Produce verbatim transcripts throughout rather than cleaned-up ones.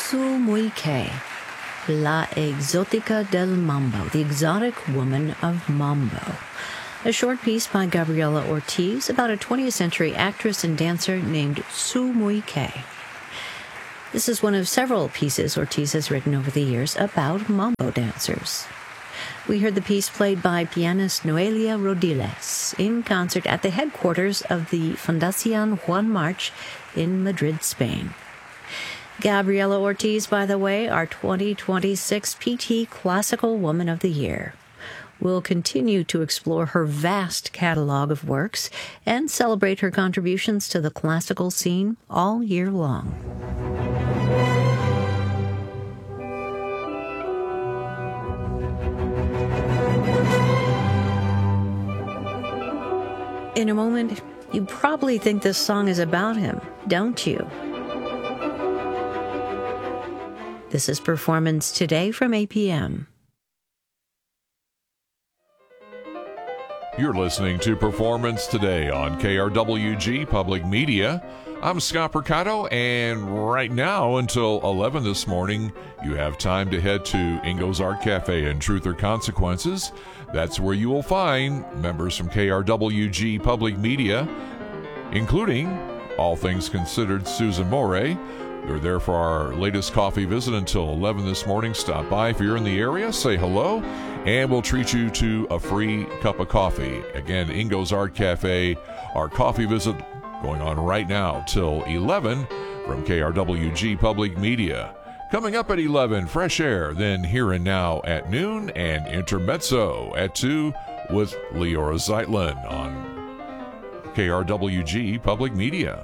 Su Muy Que, La Exótica del Mambo, the exotic woman of mambo. A short piece by Gabriela Ortiz about a twentieth century actress and dancer named Su Muy Que. This is one of several pieces Ortiz has written over the years about mambo dancers. We heard the piece played by pianist Noelia Rodiles in concert at the headquarters of the Fundación Juan March in Madrid, Spain. Gabriela Ortiz, by the way, our twenty twenty-six P T Classical Woman of the Year. We'll continue to explore her vast catalog of works and celebrate her contributions to the classical scene all year long. In a moment, you probably think this song is about him, don't you? This is Performance Today from A P M. You're listening to Performance Today on K R W G Public Media. I'm Scott Percato, and right now until eleven this morning, you have time to head to Ingo's Art Cafe in Truth or Consequences. That's where you will find members from K R W G Public Media, including All Things Considered Susan Moray. They're there for our latest coffee visit until eleven this morning. Stop by if you're in the area, say hello, and we'll treat you to a free cup of coffee. Again, Ingo's Art Cafe, our coffee visit going on right now till eleven from K R W G Public Media. Coming up at eleven, Fresh Air, then Here and Now at noon, and Intermezzo at two with Leora Zeitlin on K R W G Public Media.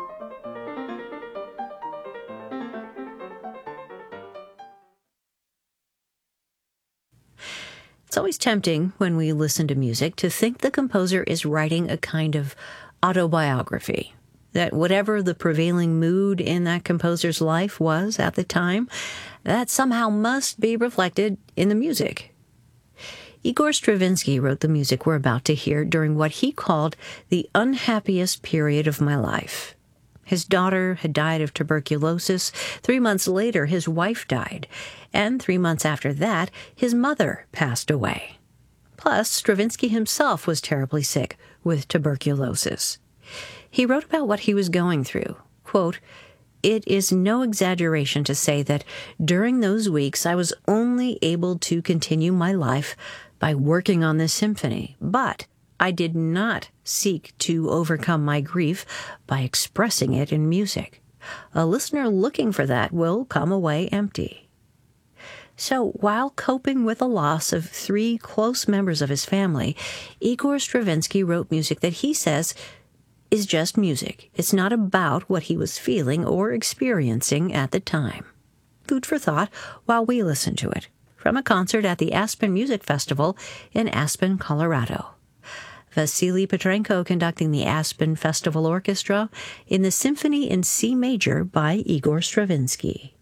It's always tempting when we listen to music to think the composer is writing a kind of autobiography, that whatever the prevailing mood in that composer's life was at the time, that somehow must be reflected in the music. Igor Stravinsky wrote the music we're about to hear during what he called the unhappiest period of my life. His daughter had died of tuberculosis. Three months later, his wife died. And three months after that, his mother passed away. Plus, Stravinsky himself was terribly sick with tuberculosis. He wrote about what he was going through. Quote, "It is no exaggeration to say that during those weeks I was only able to continue my life by working on this symphony, but I did not seek to overcome my grief by expressing it in music. A listener looking for that will come away empty." So, while coping with the loss of three close members of his family, Igor Stravinsky wrote music that he says is just music. It's not about what he was feeling or experiencing at the time. Food for thought while we listen to it, from a concert at the Aspen Music Festival in Aspen, Colorado. Vasily Petrenko conducting the Aspen Festival Orchestra in the Symphony in C Major by Igor Stravinsky.